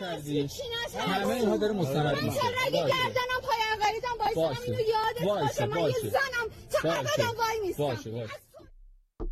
کردی همه اینها داره مستند میشه. من رگ گردنم پای عقایدم وایسادم اینو یادت باشه. من یه زنم تا ابدم وای میستم. باشه